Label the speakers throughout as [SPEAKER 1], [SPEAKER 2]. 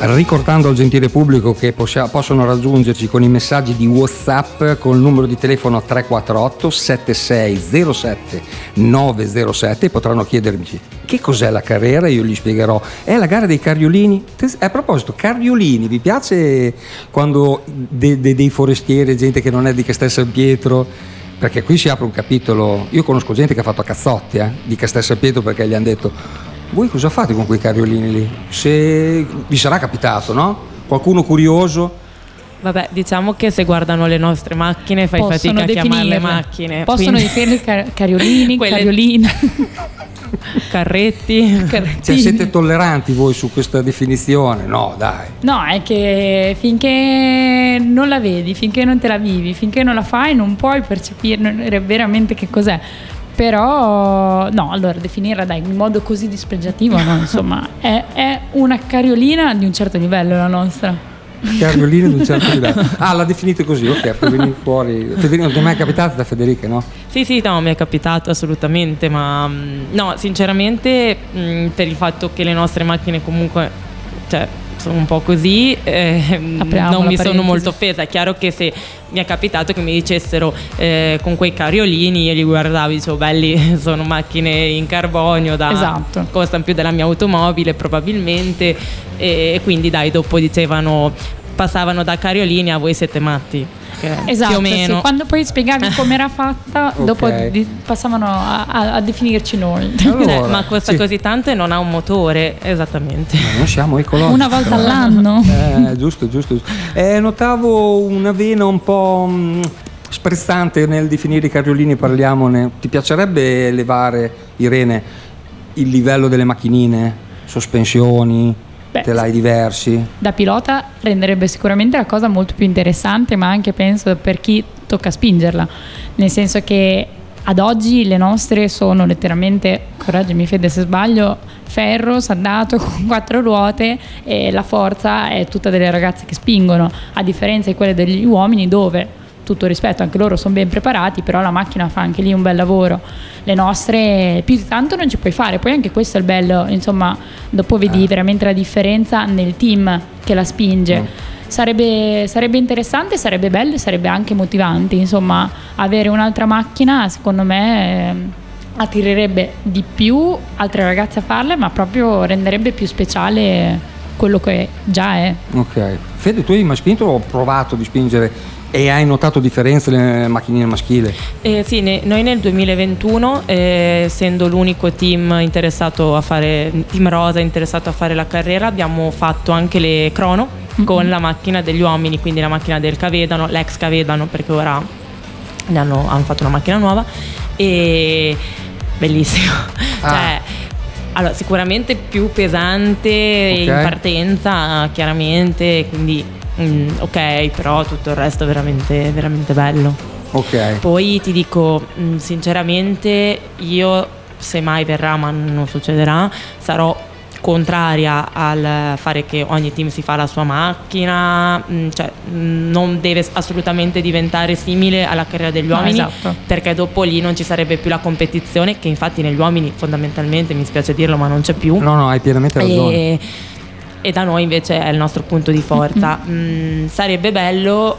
[SPEAKER 1] Ricordando al gentile pubblico che possono raggiungerci con i messaggi di WhatsApp con il numero di telefono 348 7607 907 e potranno chiedermi che cos'è la carrera, io gli spiegherò. È la gara dei carriolini. A proposito, carriolini, vi piace quando dei forestieri, gente che non è di Castel San Pietro? Perché qui si apre un capitolo. Io conosco gente che ha fatto a cazzotti di Castel San Pietro perché gli hanno detto: voi cosa fate con quei carriolini lì? Se vi sarà capitato, no? Qualcuno curioso?
[SPEAKER 2] Vabbè, diciamo che se guardano le nostre macchine fai fatica a chiamarle macchine.
[SPEAKER 3] Possono definirle carriolini, carrioline,
[SPEAKER 2] carretti.
[SPEAKER 1] Cioè, siete tolleranti voi su questa definizione? No, dai.
[SPEAKER 3] No, è che finché non la vedi, finché non te la vivi, finché non la fai, non puoi percepire veramente che cos'è. Però no, allora definirla in modo così dispregiativo, no, insomma, è una carriolina di un certo livello la nostra.
[SPEAKER 1] Carriolina di un certo livello. Ah, la definite così, ok, per venire fuori. Federica, non ti è mai capitato da Federica, no?
[SPEAKER 2] Sì, no, mi è capitato assolutamente, ma no, sinceramente per il fatto che le nostre macchine comunque, cioè, sono un po' così, non mi sono molto offesa. È chiaro che se mi è capitato che mi dicessero con quei carriolini, io li guardavo e dicevo belli, sono macchine in carbonio,
[SPEAKER 3] esatto,
[SPEAKER 2] costano più della mia automobile probabilmente, e quindi dai, dopo dicevano, passavano da carriolini a voi siete matti.
[SPEAKER 3] Esatto,
[SPEAKER 2] più o meno.
[SPEAKER 3] sì. Quando poi spiegavi come era fatta, okay, dopo passavano a definirci noi.
[SPEAKER 2] Allora, ma costa così tanto e non ha un motore, esattamente.
[SPEAKER 1] Ma non siamo ecologici.
[SPEAKER 3] Una volta all'anno.
[SPEAKER 1] Giusto. Notavo una vena un po' sprezzante nel definire i carriolini, parliamone. Ti piacerebbe elevare, Irene, il livello delle macchinine, sospensioni? Te l'hai diversi?
[SPEAKER 3] Da pilota renderebbe sicuramente la cosa molto più interessante, ma anche penso per chi tocca spingerla, nel senso che ad oggi le nostre sono letteralmente, correggimi Fede se sbaglio, ferro saldato con 4 ruote e la forza è tutta delle ragazze che spingono, a differenza di quelle degli uomini dove, tutto rispetto, anche loro sono ben preparati, però la macchina fa anche lì un bel lavoro. Le nostre più di tanto non ci puoi fare, poi anche questo è il bello, insomma, dopo vedi veramente la differenza nel team che la spinge. Sarebbe interessante, sarebbe bello e sarebbe anche motivante, insomma, avere un'altra macchina, secondo me attirerebbe di più altre ragazze a farle, ma proprio renderebbe più speciale quello che già è.
[SPEAKER 1] Ok. Fede, tu hai mai spinto o provato di spingere? E hai notato differenze nelle macchinine maschili?
[SPEAKER 2] Sì, noi nel 2021, essendo l'unico team interessato a fare, team rosa interessato a fare la carriera, abbiamo fatto anche le crono con la macchina degli uomini, quindi la macchina del Cavedano, l'ex Cavedano, perché ora hanno fatto una macchina nuova, e bellissimo. Cioè, allora, sicuramente più pesante in partenza, chiaramente, quindi ok, però tutto il resto è veramente, veramente bello.
[SPEAKER 1] Ok.
[SPEAKER 2] Poi ti dico, sinceramente, io, se mai verrà, ma non succederà, sarò contraria al fare che ogni team si fa la sua macchina, cioè non deve assolutamente diventare simile alla carriera degli uomini,
[SPEAKER 3] esatto,
[SPEAKER 2] perché dopo lì non ci sarebbe più la competizione, che infatti negli uomini fondamentalmente, mi spiace dirlo, ma non c'è più.
[SPEAKER 1] No, hai pienamente ragione.
[SPEAKER 2] E da noi invece è il nostro punto di forza. Sarebbe bello,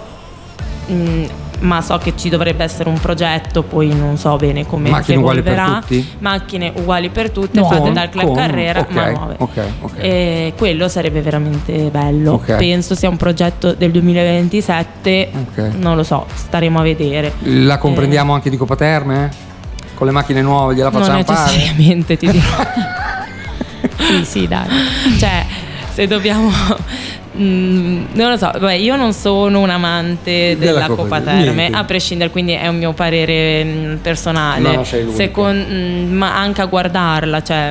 [SPEAKER 2] ma so che ci dovrebbe essere un progetto, poi non so bene come si evolverà. Macchine uguali per tutti, fatte dal club Carrera, ma nuove. E quello sarebbe veramente bello. Penso sia un progetto del 2027, non lo so, staremo a vedere.
[SPEAKER 1] La comprendiamo anche di Coppa Terme? Con le macchine nuove gliela facciamo fare?
[SPEAKER 2] Non necessariamente, ti dirò. sì, dai. Cioè, se dobbiamo, non lo so, io non sono un amante della Coppa Terme, a prescindere, quindi è un mio parere personale.
[SPEAKER 1] No, sei l'unica.
[SPEAKER 2] Ma anche a guardarla, cioè,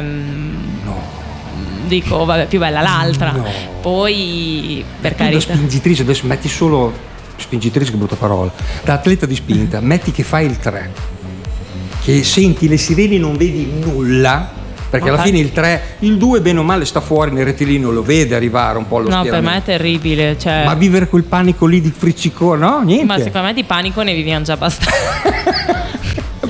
[SPEAKER 2] dico, vabbè, più bella l'altra. Poi, per carità.
[SPEAKER 1] Da spingitrice, adesso metti solo spingitrice, che brutta parola, da atleta di spinta, metti che fai il 3, che senti le sirene e non vedi nulla. Perché alla fine il 3, il 2 bene o male sta fuori nel rettilineo, lo vede arrivare un po' allo schieramento.
[SPEAKER 2] No, per me è terribile, cioè...
[SPEAKER 1] Ma vivere quel panico lì di friccicone, no? Niente.
[SPEAKER 2] Ma secondo me di panico ne viviamo già abbastanza.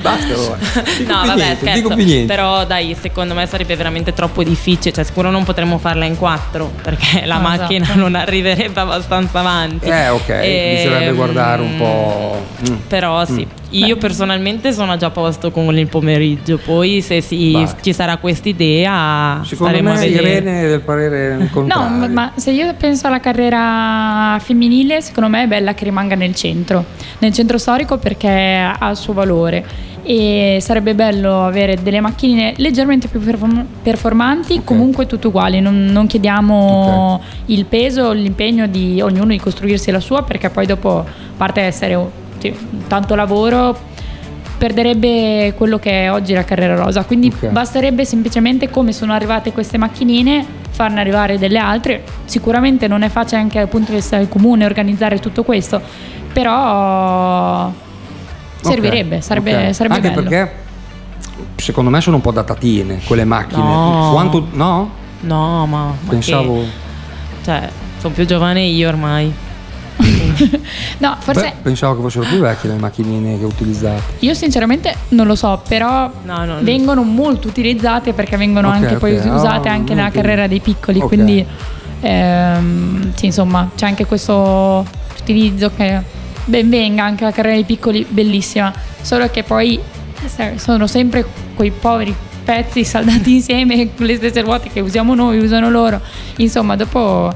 [SPEAKER 1] basta allora.
[SPEAKER 2] No, vabbè, scherzo. Però dai, secondo me sarebbe veramente troppo difficile. Cioè, sicuro non potremmo farla in 4 perché la macchina
[SPEAKER 3] esatto.
[SPEAKER 2] non arriverebbe abbastanza avanti.
[SPEAKER 1] Ok, bisognerebbe guardare un po'.
[SPEAKER 2] Però sì, io personalmente sono già a posto con il pomeriggio. Poi se ci sarà quest'idea,
[SPEAKER 1] secondo
[SPEAKER 2] staremo
[SPEAKER 1] me
[SPEAKER 2] a vedere.
[SPEAKER 1] Irene è del parere contrario.
[SPEAKER 3] No, ma se io penso alla carriera femminile, secondo me è bella che rimanga nel centro storico, perché ha il suo valore e sarebbe bello avere delle macchine leggermente più performanti, comunque tutto uguali, non chiediamo il peso, l'impegno di ognuno di costruirsi la sua, perché poi dopo, a parte essere tanto lavoro, perderebbe quello che è oggi la carriera rosa, quindi basterebbe semplicemente, come sono arrivate queste macchinine, farne arrivare delle altre. Sicuramente non è facile anche dal punto di vista del comune organizzare tutto questo, però servirebbe, sarebbe
[SPEAKER 1] anche
[SPEAKER 3] bello.
[SPEAKER 1] Perché secondo me sono un po' datatine quelle macchine.
[SPEAKER 2] No.
[SPEAKER 1] No,
[SPEAKER 2] ma
[SPEAKER 1] pensavo
[SPEAKER 2] cioè, sono più giovane io ormai.
[SPEAKER 3] No, forse
[SPEAKER 1] pensavo che fossero più vecchie le macchinine che utilizzate.
[SPEAKER 3] Io sinceramente non lo so, però vengono molto utilizzate, perché vengono anche poi usate anche nella carriera dei piccoli, quindi sì, insomma, c'è anche questo utilizzo che ben venga. Anche la carriera dei piccoli bellissima, solo che poi sono sempre quei poveri pezzi saldati insieme con le stesse ruote che usiamo noi, usano loro, insomma dopo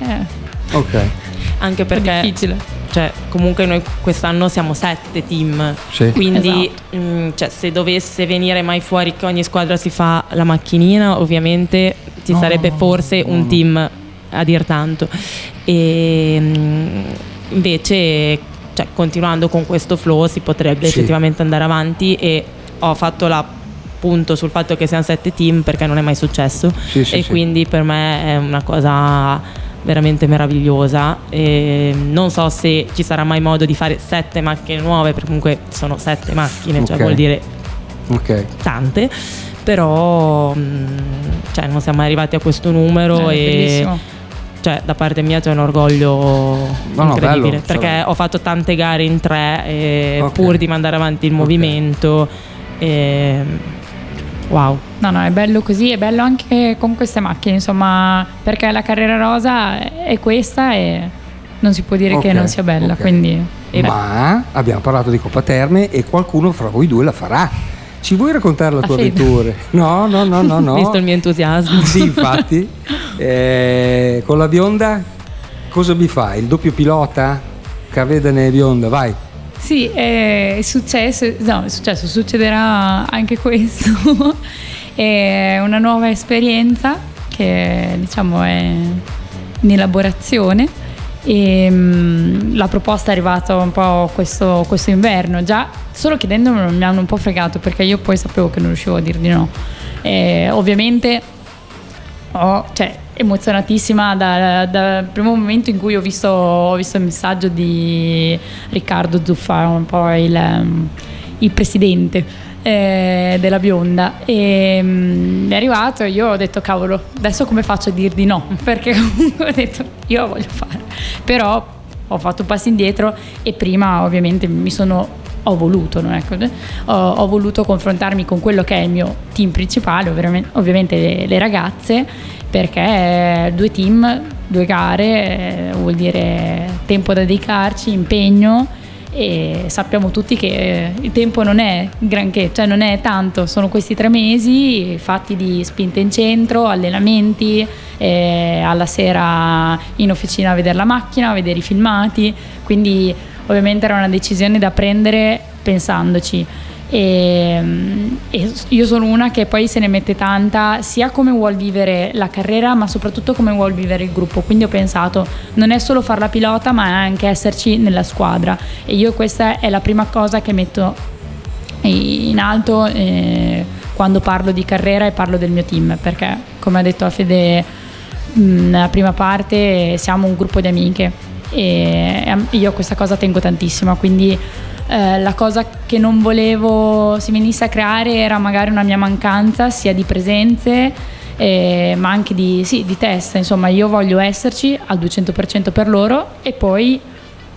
[SPEAKER 2] anche perché
[SPEAKER 3] è difficile.
[SPEAKER 2] Cioè, comunque noi quest'anno siamo 7 team, quindi cioè, se dovesse venire mai fuori che ogni squadra si fa la macchinina, ovviamente ci sarebbe forse un team a dir tanto, e invece, cioè, continuando con questo flow si potrebbe effettivamente andare avanti, e ho fatto l'appunto sul fatto che siano 7 team perché non è mai successo, quindi per me è una cosa veramente meravigliosa, e non so se ci sarà mai modo di fare 7 macchine nuove, perché comunque sono 7 macchine, cioè vuol dire tante, però cioè, non siamo mai arrivati a questo numero, e
[SPEAKER 3] bellissimo.
[SPEAKER 2] Cioè, da parte mia c'è un orgoglio incredibile,
[SPEAKER 1] bello,
[SPEAKER 2] perché ho fatto tante gare in 3 pur di mandare avanti il movimento, e wow.
[SPEAKER 3] No, è bello così, è bello anche con queste macchine, insomma, perché la carriera rosa è questa e non si può dire che non sia bella, quindi.
[SPEAKER 1] Ma abbiamo parlato di Coppa Terme e qualcuno fra voi due la farà. Ci vuoi raccontare la tua avventura? No.
[SPEAKER 2] Visto il mio entusiasmo.
[SPEAKER 1] Sì, infatti. Con la bionda cosa mi fai? Il doppio pilota? Cavedane bionda, vai.
[SPEAKER 3] Sì, è successo, succederà anche questo. È una nuova esperienza che diciamo è in elaborazione, e la proposta è arrivata un po' questo inverno. Già solo chiedendomelo mi hanno un po' fregato, perché io poi sapevo che non riuscivo a dir di no. Ovviamente emozionatissima dal primo momento in cui ho visto il messaggio di Riccardo Zuffa, un po' il presidente della bionda, e è arrivato, io ho detto cavolo, adesso come faccio a dir di no, perché comunque ho detto io lo voglio fare, però ho fatto un passo indietro, e prima ovviamente ho voluto confrontarmi con quello che è il mio team principale, ovviamente le ragazze, perché 2 team, 2 gare vuol dire tempo da dedicarci, impegno, e sappiamo tutti che il tempo non è granché, cioè non è tanto, sono questi 3 mesi fatti di spinte in centro, allenamenti, alla sera in officina a vedere la macchina, a vedere i filmati, quindi ovviamente era una decisione da prendere pensandoci, e io sono una che poi se ne mette tanta, sia come vuol vivere la carriera ma soprattutto come vuol vivere il gruppo, quindi ho pensato non è solo far la pilota ma è anche esserci nella squadra, e io questa è la prima cosa che metto in alto quando parlo di carriera e parlo del mio team, perché come ha detto Fede nella prima parte siamo un gruppo di amiche, e io a questa cosa tengo tantissimo, quindi la cosa che non volevo si venisse a creare era magari una mia mancanza sia di presenze ma anche di testa, insomma io voglio esserci al 200% per loro, e poi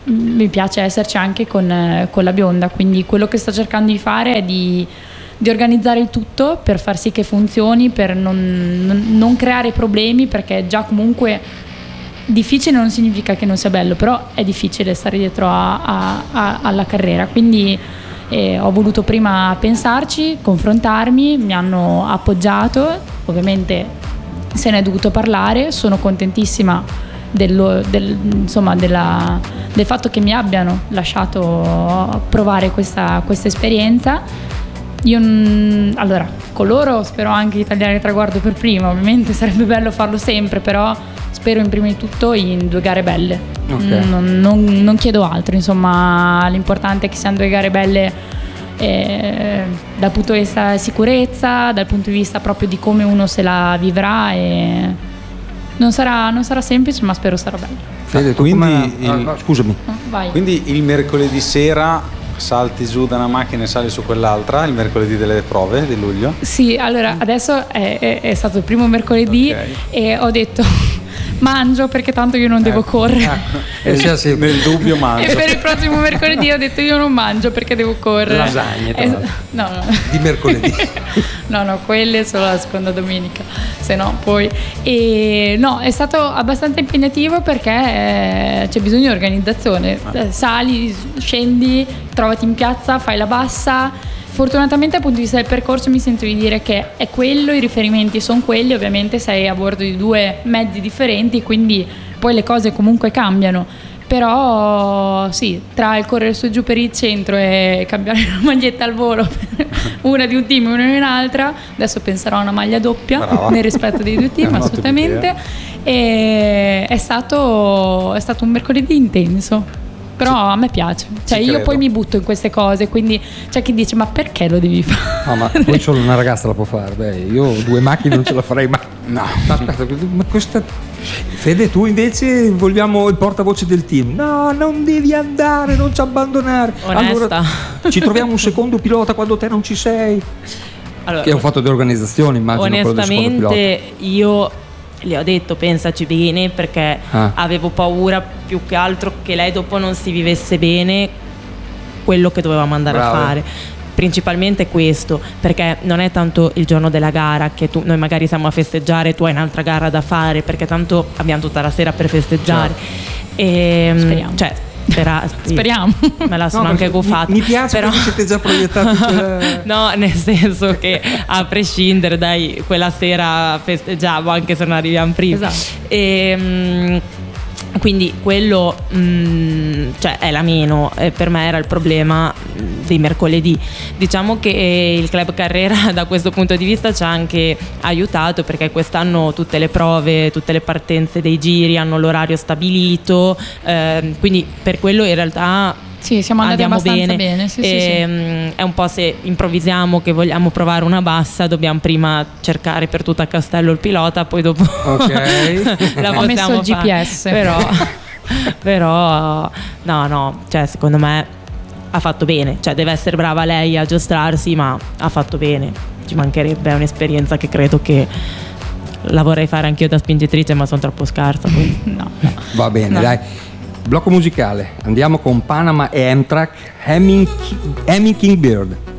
[SPEAKER 3] mi piace esserci anche con la bionda, quindi quello che sto cercando di fare è di organizzare il tutto per far sì che funzioni, per non creare problemi, perché già comunque difficile non significa che non sia bello, però è difficile stare dietro alla carriera, quindi ho voluto prima pensarci, confrontarmi, mi hanno appoggiato, ovviamente se ne è dovuto parlare, sono contentissima del fatto che mi abbiano lasciato provare questa esperienza. Io allora con loro spero anche di tagliare il traguardo per prima, ovviamente sarebbe bello farlo sempre, però spero in prima di tutto in 2 gare belle.
[SPEAKER 1] Okay.
[SPEAKER 3] Non chiedo altro, insomma l'importante è che siano 2 gare belle dal punto di vista della sicurezza, dal punto di vista proprio di come uno se la vivrà, e non sarà semplice, ma spero sarà bello.
[SPEAKER 1] Fede, tu scusami.
[SPEAKER 3] Vai.
[SPEAKER 4] Quindi il mercoledì sera salti giù da una macchina e sali su quell'altra, il mercoledì delle prove di luglio?
[SPEAKER 3] Sì, allora adesso è stato il primo mercoledì, okay, e ho detto mangio perché tanto io non devo correre.
[SPEAKER 4] Nel dubbio mangio.
[SPEAKER 3] E per il prossimo mercoledì ho detto io non mangio perché devo correre.
[SPEAKER 1] Lasagne,
[SPEAKER 3] no.
[SPEAKER 1] Di mercoledì.
[SPEAKER 3] No, quelle solo la seconda domenica, se no poi. E no, è stato abbastanza impegnativo perché c'è bisogno di organizzazione. Sali, scendi, trovati in piazza, fai la bassa. Fortunatamente dal punto di vista del percorso mi sento di dire che è quello, i riferimenti sono quelli, ovviamente sei a bordo di 2 mezzi differenti, quindi poi le cose comunque cambiano, però sì, tra il correre su e giù per il centro e cambiare la maglietta al volo, una di un team e una di un'altra, adesso penserò a una maglia doppia. Brava. Nel rispetto dei 2 team, assolutamente, e è stato un mercoledì intenso. Però a me piace, cioè io poi mi butto in queste cose, quindi c'è chi dice ma perché lo devi fare?
[SPEAKER 1] No, ma poi solo una ragazza la può fare. Beh, io 2 macchine non ce la farei mai. No. Aspetta, ma questa Fede, tu invece vogliamo il portavoce del team. No, non devi andare, non ci abbandonare.
[SPEAKER 2] Onesta.
[SPEAKER 1] Allora ci troviamo un secondo pilota quando te non ci sei. Allora, che è un fatto di organizzazione, immagino.
[SPEAKER 2] Onestamente io le ho detto pensaci bene, perché avevo paura più che altro che lei dopo non si vivesse bene quello che dovevamo andare a fare. Principalmente questo, perché non è tanto il giorno della gara che noi magari siamo a festeggiare, tu hai un'altra gara da fare, perché tanto abbiamo tutta la sera per festeggiare.
[SPEAKER 3] Speriamo.
[SPEAKER 2] Cioè,
[SPEAKER 3] speriamo.
[SPEAKER 2] Me la sono anche goffata.
[SPEAKER 1] Mi piace, però siete già proiettati.
[SPEAKER 2] No, nel senso che a prescindere, dai, quella sera festeggiamo anche se non arriviamo prima. Esatto. Quindi quello cioè è la meno, per me era il problema dei mercoledì. Diciamo che il Club Carrera da questo punto di vista ci ha anche aiutato, perché quest'anno tutte le prove, tutte le partenze dei giri hanno l'orario stabilito, quindi per quello in realtà
[SPEAKER 3] sì, siamo andati abbastanza bene. Sì.
[SPEAKER 2] È un po' se improvvisiamo che vogliamo provare una bassa, dobbiamo prima cercare per tutto a castello il pilota, poi dopo la
[SPEAKER 3] ho messo il GPS.
[SPEAKER 2] Però no, cioè secondo me ha fatto bene, cioè deve essere brava lei a giostrarsi, ma ha fatto bene. Ci mancherebbe, è un'esperienza che credo che la vorrei fare anch'io da spingitrice, ma sono troppo scarsa, quindi no.
[SPEAKER 1] Va bene, dai. Blocco musicale, andiamo con Panama e Amtrak, Hemming Kingbird.